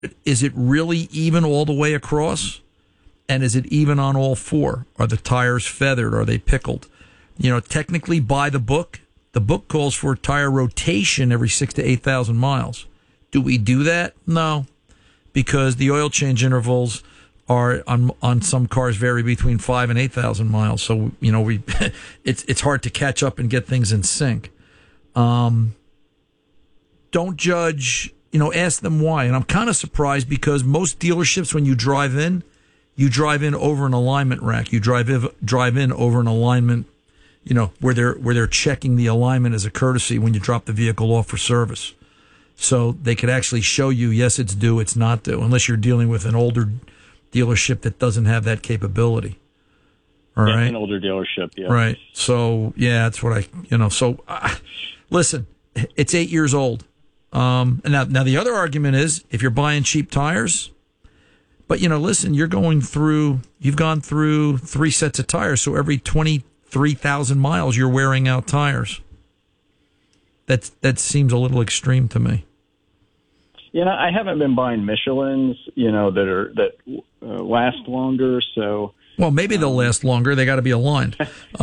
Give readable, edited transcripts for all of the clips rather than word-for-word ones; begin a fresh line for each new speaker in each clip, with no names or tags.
is it really even all the way across? And is it even on all four? Are the tires feathered? Are they pickled? Technically by the book calls for tire rotation every 6,000 to 8,000 miles. Do we do that? No, because the oil change intervals are on some cars vary between 5,000 and 8,000 miles. So, it's hard to catch up and get things in sync. Don't judge, ask them why. And I'm kind of surprised because most dealerships, when you drive in over an alignment rack. You drive in over an alignment, where they're checking the alignment as a courtesy when you drop the vehicle off for service. So they could actually show you, yes, it's due, it's not due, unless you're dealing with an older dealership that doesn't have that capability. All right,
an older dealership, yeah.
Right. So yeah, that's what listen, it's 8 years old. And now the other argument is if you're buying cheap tires. But, listen, you've gone through 3 sets of tires, so every 23,000 miles you're wearing out tires. That seems a little extreme to me.
I haven't been buying Michelins, that last longer, so...
Well, maybe they'll last longer. They got to be aligned.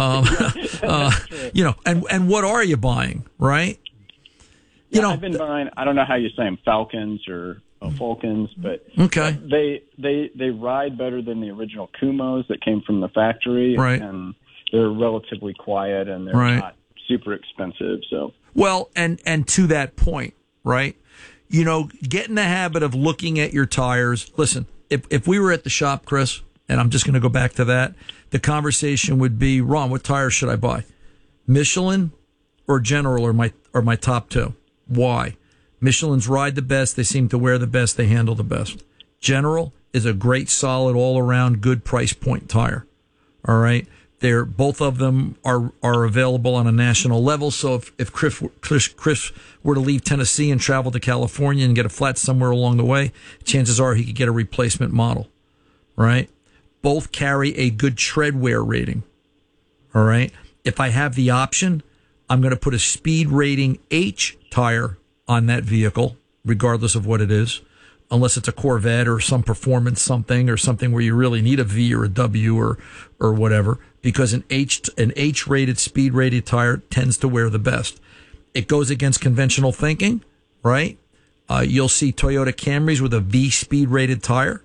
And what are you buying, right?
I've been buying, I don't know how you say them, Falcons or... Falcons, but
okay,
they ride better than the original Kumos that came from the factory,
right?
And they're relatively quiet and they're not super expensive. So
and to that point, right? Get in the habit of looking at your tires. Listen, if we were at the shop, Chris, and I'm just going to go back to that, the conversation would be, Ron, what tires should I buy? Michelin or General are my top two. Why? Michelin's ride the best. They seem to wear the best. They handle the best. General is a great, solid, all-around, good price point tire. All right? Both of them are available on a national level. So if Chris were to leave Tennessee and travel to California and get a flat somewhere along the way, chances are he could get a replacement model. Right? Both carry a good tread wear rating. All right? If I have the option, I'm going to put a speed rating H tire on that vehicle, regardless of what it is, unless it's a Corvette or some performance something or something where you really need a V or a W or whatever, because an H-rated, speed-rated tire tends to wear the best. It goes against conventional thinking, right? You'll see Toyota Camrys with a V speed-rated tire.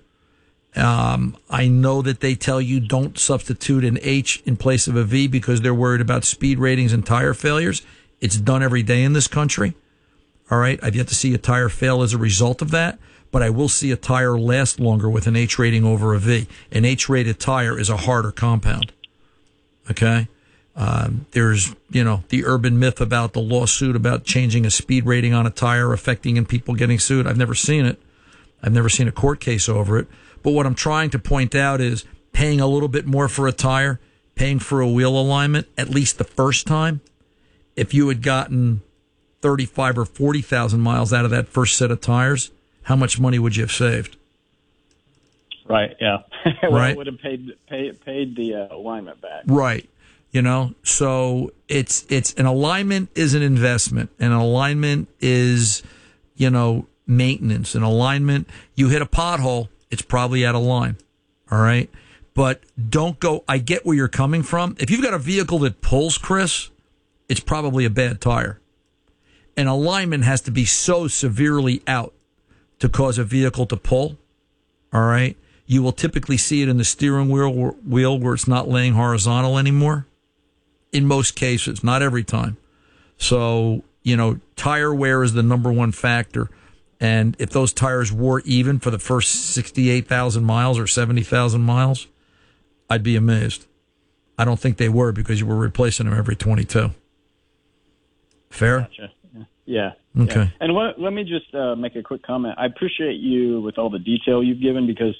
I know that they tell you don't substitute an H in place of a V because they're worried about speed ratings and tire failures. It's done every day in this country. All right, I've yet to see a tire fail as a result of that, but I will see a tire last longer with an H rating over a V. An H-rated tire is a harder compound. Okay? There's, the urban myth about the lawsuit about changing a speed rating on a tire affecting and people getting sued. I've never seen it. I've never seen a court case over it. But what I'm trying to point out is paying a little bit more for a tire, paying for a wheel alignment, at least the first time. If you had gotten 35 or 40,000 miles out of that first set of tires, how much money would you have saved?
Right, yeah.
Right?
I would have paid the alignment back.
Right. So it's an alignment is an investment. An alignment is, maintenance. An alignment, you hit a pothole, it's probably out of line. All right? But don't go, I get where you're coming from. If you've got a vehicle that pulls, Chris, it's probably a bad tire. An alignment has to be so severely out to cause a vehicle to pull. All right. You will typically see it in the steering wheel where it's not laying horizontal anymore. In most cases, not every time. So, tire wear is the number one factor. And if those tires wore even for the first 68,000 miles or 70,000 miles, I'd be amazed. I don't think they were because you were replacing them every 22. Fair?
Gotcha. Yeah.
Okay.
Yeah. And let me just make a quick comment. I appreciate you with all the detail you've given because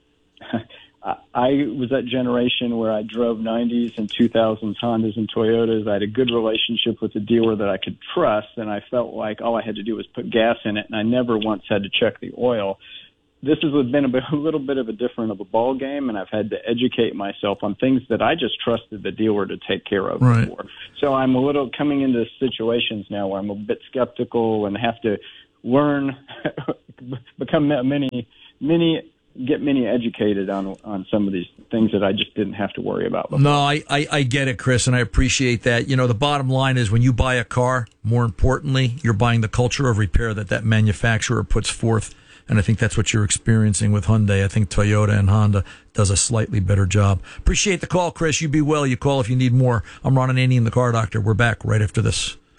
I was that generation where I drove 90s and 2000s Hondas and Toyotas. I had a good relationship with a dealer that I could trust, and I felt like all I had to do was put gas in it, and I never once had to check the oil. This has been a little bit of a different of a ball game, and I've had to educate myself on things that I just trusted the dealer to take care of before. So I'm a little coming into situations now where I'm a bit skeptical and have to learn, become get many educated on some of these things that I just didn't have to worry about before.
No, I get it, Chris, and I appreciate that. You know, the bottom line is when you buy a car, more importantly, you're buying the culture of repair that manufacturer puts forth. And I think that's what you're experiencing with Hyundai. I think Toyota and Honda does a slightly better job. Appreciate the call, Chris. You be well. You call if you need more. I'm Ron Ananian, the Car Doctor. We're back right after this.